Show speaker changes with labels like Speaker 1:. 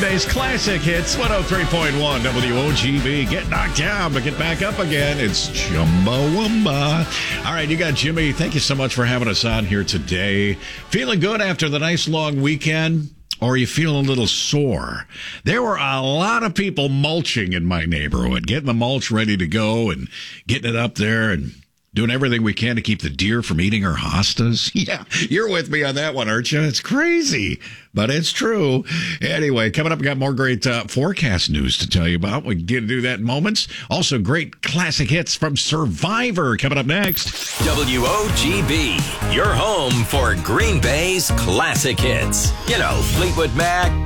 Speaker 1: Bay's classic hits, 103.1 WOGB. Get knocked down, but get back up again. It's Chumbawamba. All right, you got Jimmy. Thank you so much for having us on here today. Feeling good after the nice long weekend? Or are you feeling a little sore? There were a lot of people mulching in my neighborhood, getting the mulch ready to go and getting it up there and doing everything we can to keep the deer from eating our hostas. Yeah, you're with me on that one, aren't you? It's crazy, but it's true. Anyway, coming up, we got more great forecast news to tell you about. We get to do that in moments. Also, great classic hits from Survivor coming up next.
Speaker 2: WOGB, your home for Green Bay's classic hits. You know, Fleetwood Mac,